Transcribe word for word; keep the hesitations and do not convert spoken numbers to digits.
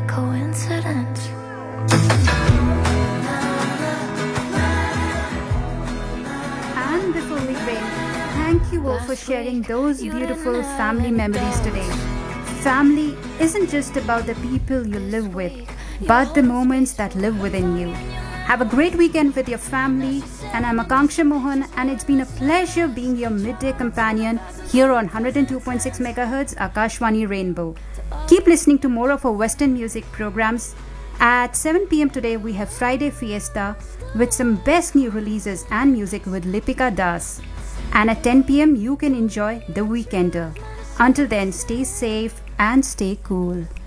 coincidence. And before we break, thank you all for sharing those beautiful family memories today. Family isn't just about the people you live with, but the moments that live within you. Have a great weekend with your family, and I'm Akanksha Mohan, and it's been a pleasure being your midday companion here on one hundred two point six megahertz Akashvani Rainbow. Keep listening to more of our Western music programs. At seven p.m. today, we have Friday Fiesta with some best new releases and music with Lipika Das. And at ten p.m., you can enjoy The Weekender. Until then, stay safe and stay cool.